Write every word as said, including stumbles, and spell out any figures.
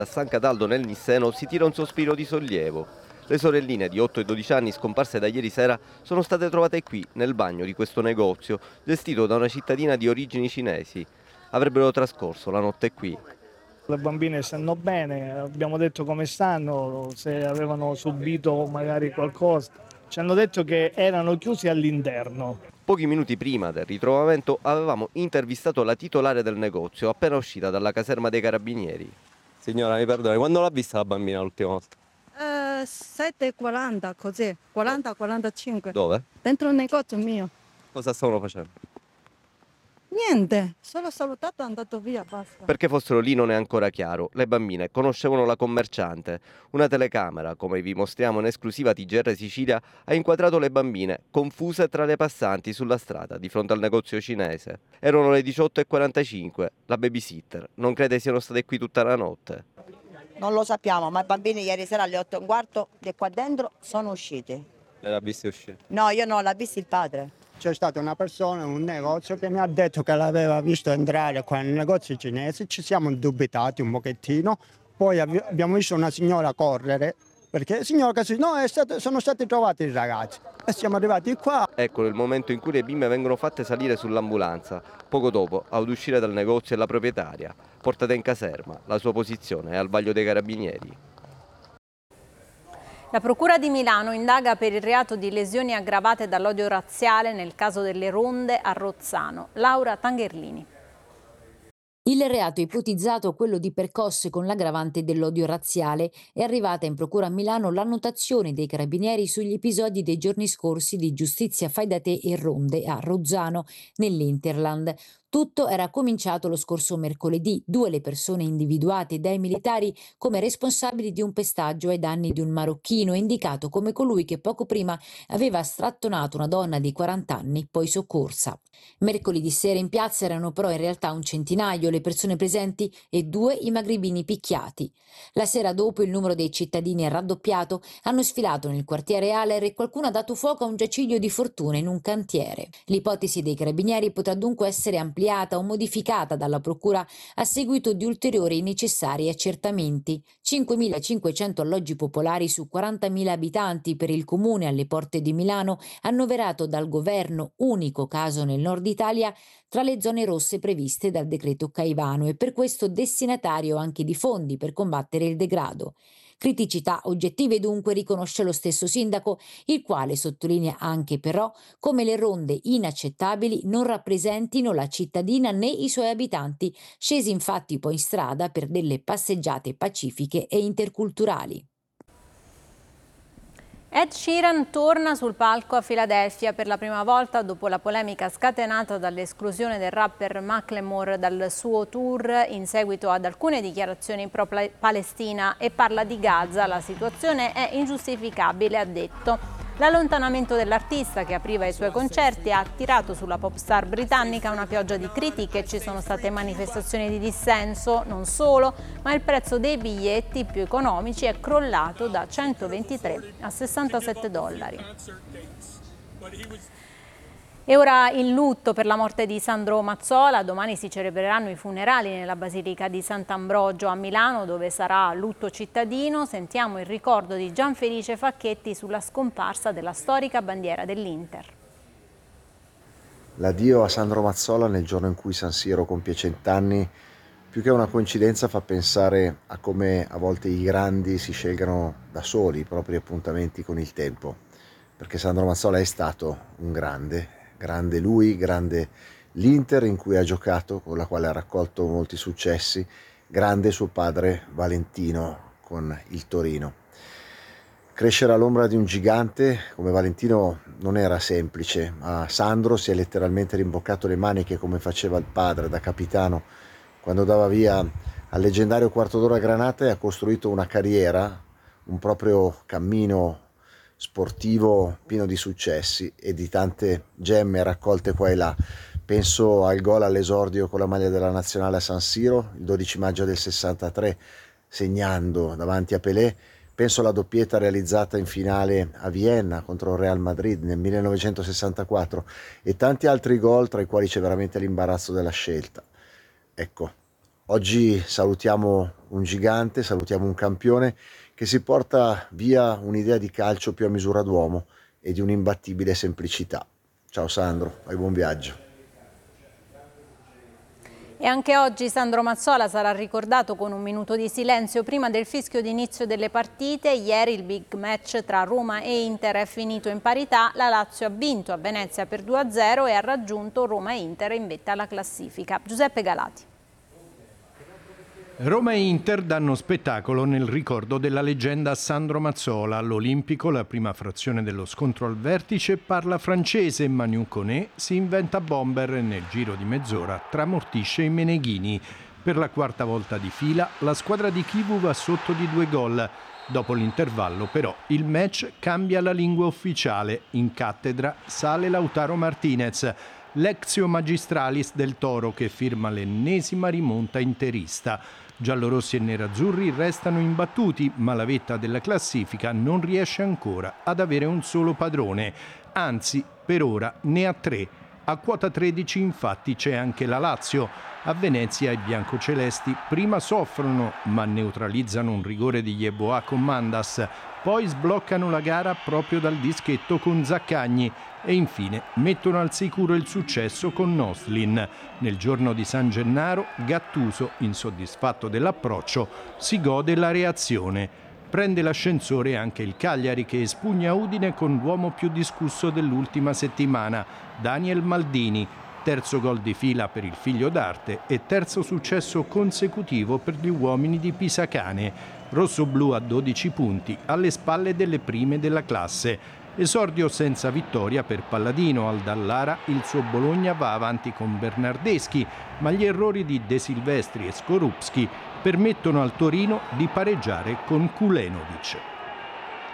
A San Cataldo nel Nisseno si tira un sospiro di sollievo. Le sorelline di otto e dodici anni scomparse da ieri sera sono state trovate qui, nel bagno di questo negozio, gestito da una cittadina di origini cinesi. Avrebbero trascorso la notte qui. Le bambine stanno bene, abbiamo detto come stanno, se avevano subito magari qualcosa. Ci hanno detto che erano chiusi all'interno. Pochi minuti prima del ritrovamento avevamo intervistato la titolare del negozio, appena uscita dalla caserma dei carabinieri. Signora, mi perdoni, quando l'ha vista la bambina l'ultima volta? Eh, sette e quaranta, così, quaranta quarantacinque. Dove? Dentro il negozio mio. Cosa stavano facendo? Niente, solo salutato e andato via, basta. Perché fossero lì non è ancora chiaro. Le bambine conoscevano la commerciante. Una telecamera, come vi mostriamo in esclusiva T G R Sicilia, ha inquadrato le bambine confuse tra le passanti sulla strada di fronte al negozio cinese. Erano le diciotto e quarantacinque. La babysitter non crede siano state qui tutta la notte. Non lo sappiamo, ma i bambini ieri sera alle otto e un quarto di qua dentro sono usciti. Lei l'ha vista uscire? No, io no, l'ha visto il padre. C'è stata una persona in un negozio che mi ha detto che l'aveva visto entrare qua nel negozio cinese, ci siamo dubitati un pochettino, poi abbiamo visto una signora correre, perché il signor Cassi, no, è stato, sono stati trovati i ragazzi e siamo arrivati qua. Ecco il momento in cui le bimbe vengono fatte salire sull'ambulanza. Poco dopo, ad uscire dal negozio è la proprietaria, portata in caserma. La sua posizione è al vaglio dei carabinieri. La Procura di Milano indaga per il reato di lesioni aggravate dall'odio razziale nel caso delle ronde a Rozzano. Laura Tangherlini. Il reato ipotizzato, quello di percosse con l'aggravante dell'odio razziale, è arrivata in procura a Milano l'annotazione dei carabinieri sugli episodi dei giorni scorsi di giustizia fai da te e ronde a Rozzano, nell'Interland. Tutto era cominciato lo scorso mercoledì, due le persone individuate dai militari come responsabili di un pestaggio ai danni di un marocchino, indicato come colui che poco prima aveva strattonato una donna di quaranta anni, poi soccorsa. Mercoledì sera in piazza erano però in realtà un centinaio le persone presenti e due i magribini picchiati. La sera dopo il numero dei cittadini è raddoppiato, hanno sfilato nel quartiere Aller e qualcuno ha dato fuoco a un giaciglio di fortuna in un cantiere. L'ipotesi dei carabinieri potrà dunque essere ampliata o modificata dalla Procura a seguito di ulteriori necessari accertamenti. cinquemilacinquecento alloggi popolari su quarantamila abitanti per il comune alle porte di Milano, annoverato dal governo, unico caso nel nord Italia, tra le zone rosse previste dal decreto Caivano e per questo destinatario anche di fondi per combattere il degrado. Criticità oggettive dunque riconosce lo stesso sindaco, il quale sottolinea anche però come le ronde inaccettabili non rappresentino la cittadina né i suoi abitanti, scesi infatti poi in strada per delle passeggiate pacifiche e interculturali. Ed Sheeran torna sul palco a Filadelfia per la prima volta dopo la polemica scatenata dall'esclusione del rapper Macklemore dal suo tour in seguito ad alcune dichiarazioni pro-Palestina e parla di Gaza. La situazione è ingiustificabile, ha detto. L'allontanamento dell'artista che apriva i suoi concerti ha attirato sulla pop star britannica una pioggia di critiche, ci sono state manifestazioni di dissenso, non solo, ma il prezzo dei biglietti più economici è crollato da centoventitré a sessantasette dollari. E ora il lutto per la morte di Sandro Mazzola. Domani si celebreranno i funerali nella Basilica di Sant'Ambrogio a Milano, dove sarà lutto cittadino. Sentiamo il ricordo di Gianfelice Facchetti sulla scomparsa della storica bandiera dell'Inter. L'addio a Sandro Mazzola nel giorno in cui San Siro compie cent'anni, più che una coincidenza, fa pensare a come a volte i grandi si scelgano da soli i propri appuntamenti con il tempo, perché Sandro Mazzola è stato un grande. Grande lui, grande l'Inter in cui ha giocato, con la quale ha raccolto molti successi, grande suo padre Valentino con il Torino. Crescere all'ombra di un gigante come Valentino non era semplice, ma Sandro si è letteralmente rimboccato le maniche come faceva il padre da capitano quando dava via al leggendario quarto d'ora Granata e ha costruito una carriera, un proprio cammino sportivo pieno di successi e di tante gemme raccolte qua e là. Penso al gol all'esordio con la maglia della nazionale a San Siro il dodici maggio del sessantatré, segnando davanti a Pelé. Penso alla doppietta realizzata in finale a Vienna contro il Real Madrid nel millenovecentosessantaquattro e tanti altri gol tra i quali c'è veramente l'imbarazzo della scelta. Ecco, Oggi salutiamo un gigante, salutiamo un campione che si porta via un'idea di calcio più a misura d'uomo e di un'imbattibile semplicità. Ciao Sandro, vai buon viaggio. E anche oggi Sandro Mazzola sarà ricordato con un minuto di silenzio prima del fischio d'inizio delle partite. Ieri il big match tra Roma e Inter è finito in parità. La Lazio ha vinto a Venezia per due a zero e ha raggiunto Roma e Inter in vetta alla classifica. Giuseppe Galati. Roma e Inter danno spettacolo nel ricordo della leggenda Sandro Mazzola. All'Olimpico, la prima frazione dello scontro al vertice, parla francese. Manu Koné si inventa bomber e nel giro di mezz'ora tramortisce i meneghini. Per la quarta volta di fila la squadra di Chivu va sotto di due gol. Dopo l'intervallo però il match cambia la lingua ufficiale. In cattedra sale Lautaro Martinez, l'exio magistralis del Toro, che firma l'ennesima rimonta interista. Giallorossi e nerazzurri restano imbattuti, ma la vetta della classifica non riesce ancora ad avere un solo padrone. Anzi, per ora ne ha tre. A quota tredici infatti c'è anche la Lazio. A Venezia i biancocelesti prima soffrono, ma neutralizzano un rigore di Yeboah con Mandas. Poi sbloccano la gara proprio dal dischetto con Zaccagni e infine mettono al sicuro il successo con Noslin. Nel giorno di San Gennaro, Gattuso, insoddisfatto dell'approccio, si gode la reazione. Prende l'ascensore anche il Cagliari, che espugna Udine con l'uomo più discusso dell'ultima settimana, Daniel Maldini. Terzo gol di fila per il figlio d'arte e terzo successo consecutivo per gli uomini di Pisacane. Rossoblu a dodici punti, alle spalle delle prime della classe. Esordio senza vittoria per Palladino. Al Dallara il suo Bologna va avanti con Bernardeschi, ma gli errori di De Silvestri e Skorupski permettono al Torino di pareggiare con Kulenovic.